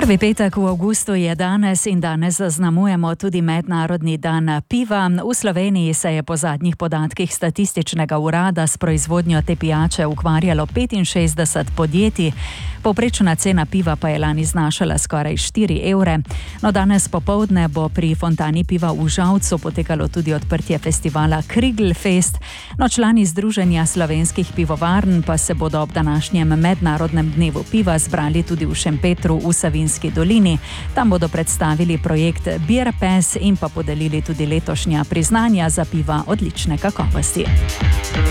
Prvi petek v avgustu je danes in danes zaznamujemo tudi Mednarodni dan piva. V Sloveniji se je po zadnjih podatkih statističnega urada s proizvodnjo te pijače ukvarjalo 65 podjetij. Povprečna cena piva pa je lani znašala skoraj 4 evre. No, danes popoldne bo pri Fontani piva v Žalcu potekalo tudi odprtje festivala Krigelfest. No, člani Združenja slovenskih pivovarn pa se bodo ob današnjem Mednarodnem dnevu piva zbrali tudi v Šempetru v Savinjski dolini. Tam bodo predstavili projekt Beer Pass in pa podelili tudi letošnja priznanja za piva odlične kakovosti.